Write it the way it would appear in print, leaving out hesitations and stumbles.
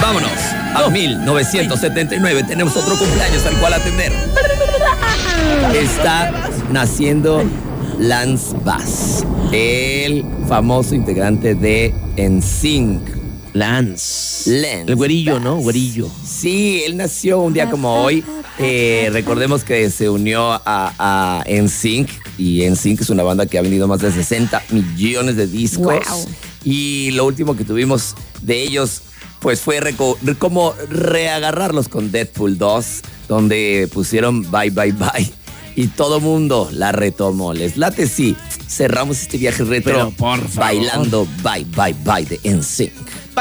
vámonos a 1979. Tenemos otro cumpleaños al cual atender. Está naciendo Lance Bass, el famoso integrante de NSYNC. Lance. El güerillo, ¿no? Güerillo. Sí, él nació un día como hoy. Recordemos que se unió a NSYNC. Y NSYNC es una banda que ha vendido más de 60 millones de discos. Wow. Y lo último que tuvimos de ellos, pues fue como reagarrarlos con Deadpool 2, donde pusieron Bye Bye Bye. Y todo mundo la retomó. ¿Les late? Sí. Cerramos este viaje retro Pero, por favor, bailando Bye Bye Bye de NSYNC.